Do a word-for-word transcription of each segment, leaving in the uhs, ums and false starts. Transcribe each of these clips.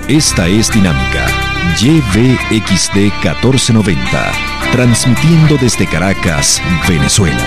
Esta es Dinámica Y V X D catorce noventa, transmitiendo desde Caracas, Venezuela.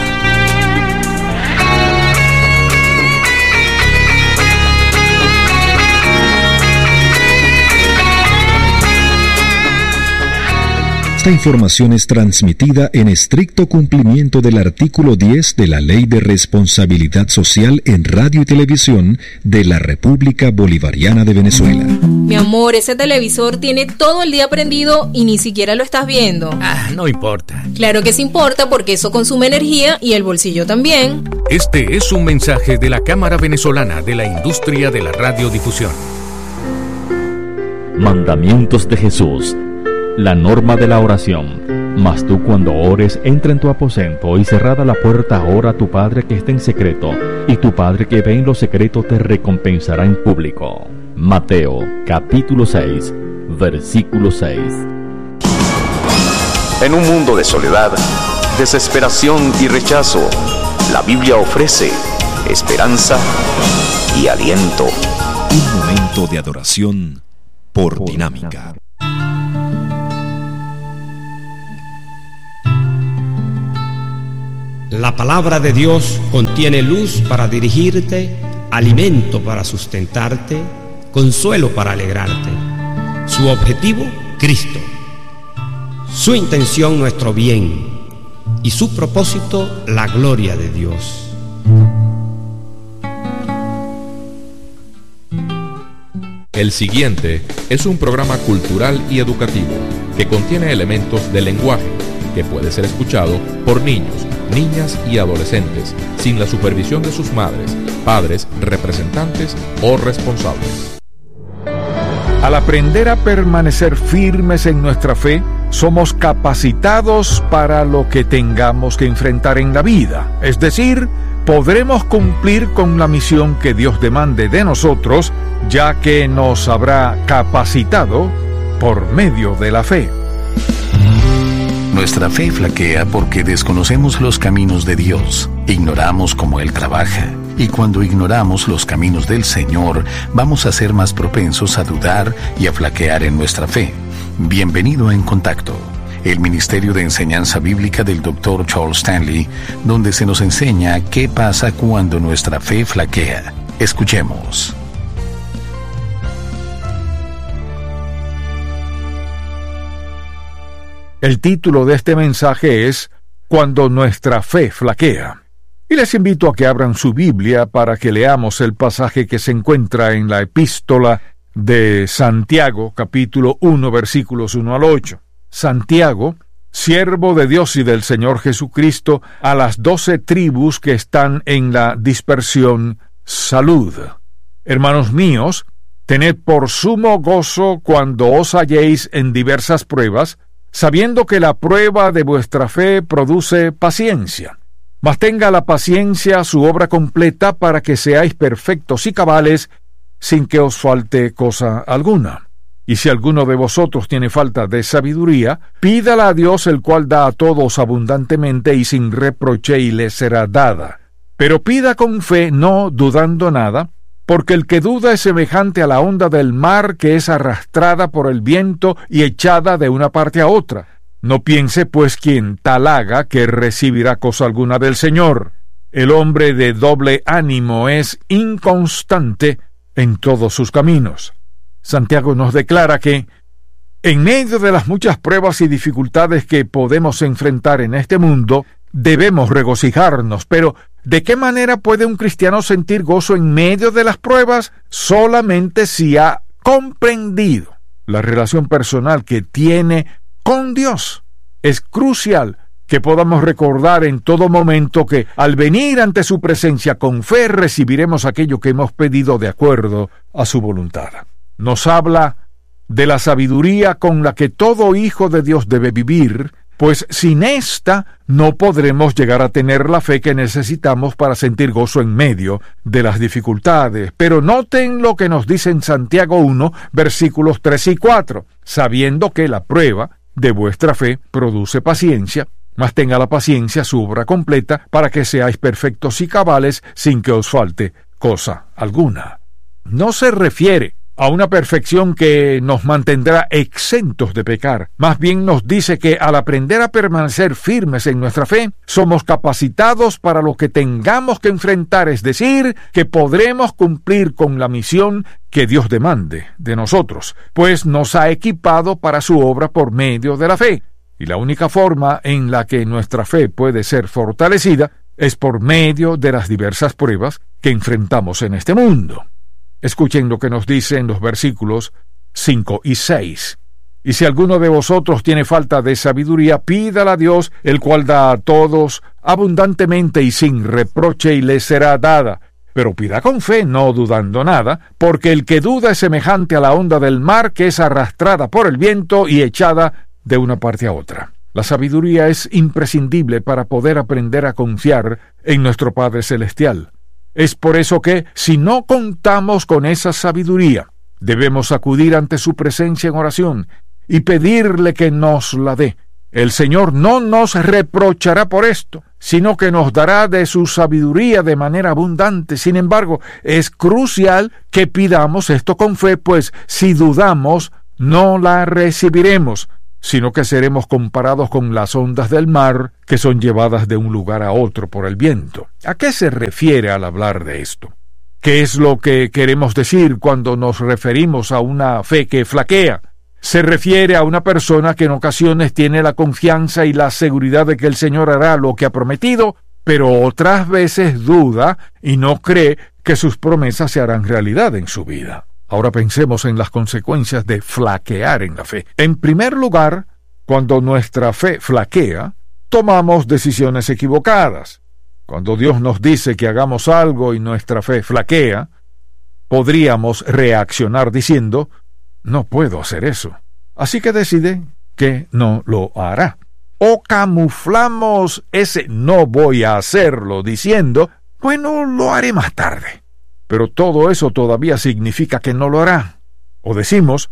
Esta información es transmitida en estricto cumplimiento del artículo diez de la Ley de Responsabilidad Social en Radio y Televisión de la República Bolivariana de Venezuela. Mi amor, ese televisor tiene todo el día prendido y ni siquiera lo estás viendo. Ah, no importa. Claro que sí importa, porque eso consume energía y el bolsillo también. Este es un mensaje de la Cámara Venezolana de la Industria de la Radiodifusión. Mandamientos de Jesús. La norma de la oración. Mas tú, cuando ores, entra en tu aposento y cerrada la puerta, ora a tu Padre que está en secreto, y tu Padre que ve en lo secreto te recompensará en público. Mateo, capítulo seis, versículo seis. En un mundo de soledad, desesperación y rechazo, la Biblia ofrece esperanza y aliento. Un momento de adoración por Dinámica. La palabra de Dios contiene luz para dirigirte, alimento para sustentarte, consuelo para alegrarte. Su objetivo, Cristo. Su intención, nuestro bien. Y su propósito, la gloria de Dios. El siguiente es un programa cultural y educativo que contiene elementos del lenguaje que puede ser escuchado por niños, niñas y adolescentes sin la supervisión de sus madres, padres, representantes o responsables. Al aprender a permanecer firmes en nuestra fe, somos capacitados para lo que tengamos que enfrentar en la vida. Es decir, podremos cumplir con la misión que Dios demande de nosotros, ya que nos habrá capacitado por medio de la fe. Nuestra fe flaquea porque desconocemos los caminos de Dios, ignoramos cómo Él trabaja, y cuando ignoramos los caminos del Señor, vamos a ser más propensos a dudar y a flaquear en nuestra fe. Bienvenido a En Contacto, el Ministerio de Enseñanza Bíblica del doctor Charles Stanley, donde se nos enseña qué pasa cuando nuestra fe flaquea. Escuchemos. El título de este mensaje es Cuando nuestra fe flaquea. Y les invito a que abran su Biblia para que leamos el pasaje que se encuentra en la epístola de Santiago, capítulo uno, versículos uno al ocho. Santiago, siervo de Dios y del Señor Jesucristo, a las doce tribus que están en la dispersión, salud. Hermanos míos, tened por sumo gozo cuando os halléis en diversas pruebas, sabiendo que la prueba de vuestra fe produce paciencia. Mas tenga la paciencia su obra completa para que seáis perfectos y cabales, sin que os falte cosa alguna. Y si alguno de vosotros tiene falta de sabiduría, pídala a Dios, el cual da a todos abundantemente y sin reproche, y le será dada. Pero pida con fe, no dudando nada, porque el que duda es semejante a la onda del mar, que es arrastrada por el viento y echada de una parte a otra. No piense pues quien tal haga que recibirá cosa alguna del Señor. El hombre de doble ánimo es inconstante en todos sus caminos. Santiago nos declara que, en medio de las muchas pruebas y dificultades que podemos enfrentar en este mundo, debemos regocijarnos, pero ¿de qué manera puede un cristiano sentir gozo en medio de las pruebas? Solamente si ha comprendido la relación personal que tiene con Dios. Es crucial que podamos recordar en todo momento que al venir ante su presencia con fe recibiremos aquello que hemos pedido de acuerdo a su voluntad. Nos habla de la sabiduría con la que todo hijo de Dios debe vivir, pues sin esta no podremos llegar a tener la fe que necesitamos para sentir gozo en medio de las dificultades. Pero noten lo que nos dice en Santiago uno, versículos tres y cuatro, sabiendo que la prueba de vuestra fe produce paciencia, mas tenga la paciencia su obra completa para que seáis perfectos y cabales sin que os falte cosa alguna. No se refiere a una perfección que nos mantendrá exentos de pecar. Más bien nos dice que al aprender a permanecer firmes en nuestra fe, somos capacitados para lo que tengamos que enfrentar, es decir, que podremos cumplir con la misión que Dios demande de nosotros, pues nos ha equipado para su obra por medio de la fe. Y la única forma en la que nuestra fe puede ser fortalecida es por medio de las diversas pruebas que enfrentamos en este mundo. Escuchen lo que nos dice en los versículos cinco y seis. Y si alguno de vosotros tiene falta de sabiduría, pídala a Dios, el cual da a todos abundantemente y sin reproche, y le será dada. Pero pida con fe, no dudando nada, porque el que duda es semejante a la onda del mar, que es arrastrada por el viento y echada de una parte a otra. La sabiduría es imprescindible para poder aprender a confiar en nuestro Padre Celestial. Es por eso que, si no contamos con esa sabiduría, debemos acudir ante su presencia en oración y pedirle que nos la dé. El Señor no nos reprochará por esto, sino que nos dará de su sabiduría de manera abundante. Sin embargo, es crucial que pidamos esto con fe, pues si dudamos, no la recibiremos, sino que seremos comparados con las ondas del mar que son llevadas de un lugar a otro por el viento. ¿A qué se refiere al hablar de esto? ¿Qué es lo que queremos decir cuando nos referimos a una fe que flaquea? Se refiere a una persona que en ocasiones tiene la confianza y la seguridad de que el Señor hará lo que ha prometido, pero otras veces duda y no cree que sus promesas se harán realidad en su vida. Ahora pensemos en las consecuencias de flaquear en la fe. En primer lugar, cuando nuestra fe flaquea, tomamos decisiones equivocadas. Cuando Dios nos dice que hagamos algo y nuestra fe flaquea, podríamos reaccionar diciendo, no puedo hacer eso. Así que decide que no lo hará. O camuflamos ese no voy a hacerlo diciendo, bueno, lo haré más tarde. Pero todo eso todavía significa que no lo hará. O decimos,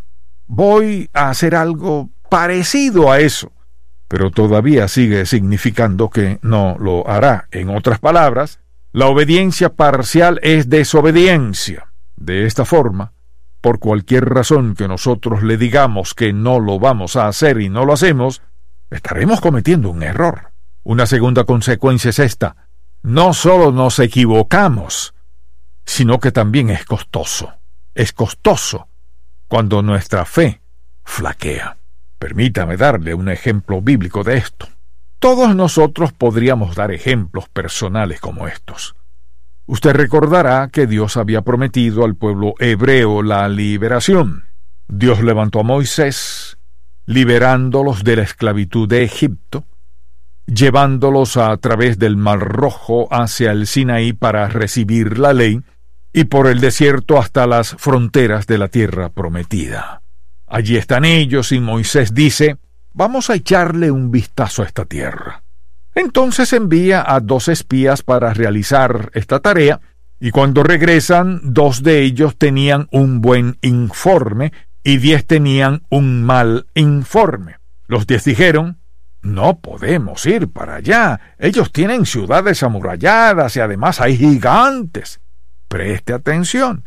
voy a hacer algo parecido a eso, pero todavía sigue significando que no lo hará. En otras palabras, la obediencia parcial es desobediencia. De esta forma, por cualquier razón que nosotros le digamos que no lo vamos a hacer y no lo hacemos, estaremos cometiendo un error. Una segunda consecuencia es esta: no solo nos equivocamos, sino que también es costoso. Es costoso cuando nuestra fe flaquea. Permítame darle un ejemplo bíblico de esto. Todos nosotros podríamos dar ejemplos personales como estos. Usted recordará que Dios había prometido al pueblo hebreo la liberación. Dios levantó a Moisés, liberándolos de la esclavitud de Egipto, llevándolos a través del Mar Rojo hacia el Sinaí para recibir la ley, y por el desierto hasta las fronteras de la tierra prometida. Allí están ellos y Moisés dice, vamos a echarle un vistazo a esta tierra. Entonces envía a dos espías para realizar esta tarea, y cuando regresan, dos de ellos tenían un buen informe y diez tenían un mal informe. Los diez dijeron, no podemos ir para allá, ellos tienen ciudades amuralladas y además hay gigantes. Preste atención.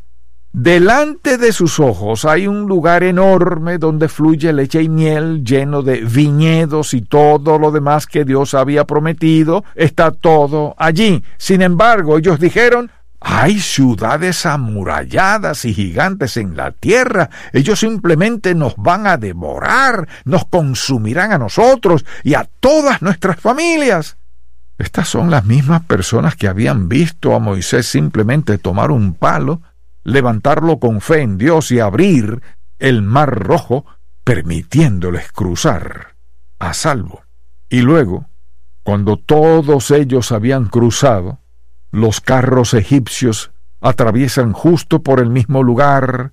Delante de sus ojos hay un lugar enorme donde fluye leche y miel, lleno de viñedos y todo lo demás que Dios había prometido, está todo allí. Sin embargo, ellos dijeron, hay ciudades amuralladas y gigantes en la tierra, ellos simplemente nos van a devorar, nos consumirán a nosotros y a todas nuestras familias. Estas son las mismas personas que habían visto a Moisés simplemente tomar un palo, levantarlo con fe en Dios y abrir el Mar Rojo, permitiéndoles cruzar a salvo. Y luego, cuando todos ellos habían cruzado, los carros egipcios atraviesan justo por el mismo lugar,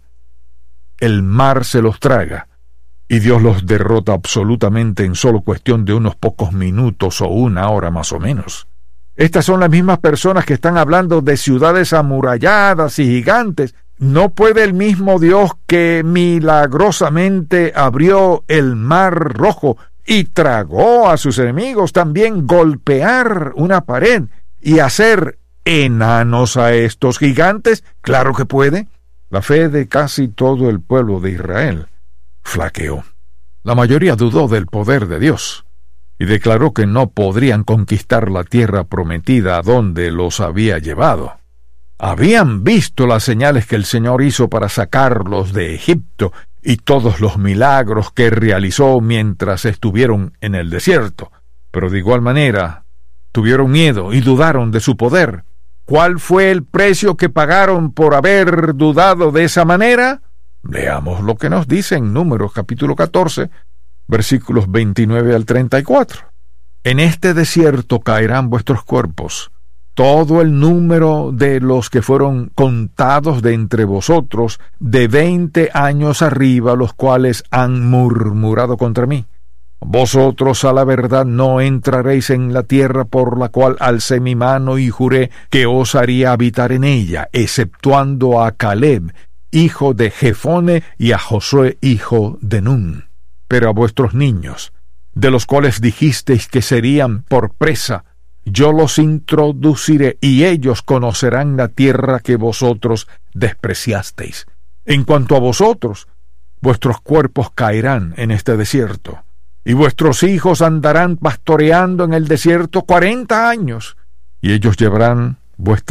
el mar se los traga, y Dios los derrota absolutamente en solo cuestión de unos pocos minutos o una hora más o menos. Estas son las mismas personas que están hablando de ciudades amuralladas y gigantes. ¿No puede el mismo Dios que milagrosamente abrió el Mar Rojo y tragó a sus enemigos también golpear una pared y hacer enanos a estos gigantes? Claro que puede. La fe de casi todo el pueblo de Israel flaqueó. La mayoría dudó del poder de Dios y declaró que no podrían conquistar la tierra prometida a donde los había llevado. Habían visto las señales que el Señor hizo para sacarlos de Egipto y todos los milagros que realizó mientras estuvieron en el desierto, pero de igual manera tuvieron miedo y dudaron de su poder. ¿Cuál fue el precio que pagaron por haber dudado de esa manera? Leamos lo que nos dice en Números capítulo catorce, versículos veintinueve al treinta y cuatro. En este desierto caerán vuestros cuerpos, todo el número de los que fueron contados de entre vosotros, de veinte años arriba, los cuales han murmurado contra mí. Vosotros a la verdad no entraréis en la tierra por la cual alcé mi mano y juré que os haría habitar en ella, exceptuando a Caleb, hijo de Jefone, y a Josué, hijo de Nun. Pero a vuestros niños, de los cuales dijisteis que serían por presa, yo los introduciré, y ellos conocerán la tierra que vosotros despreciasteis. En cuanto a vosotros, vuestros cuerpos caerán en este desierto, y vuestros hijos andarán pastoreando en el desierto cuarenta años, y ellos llevarán vuestra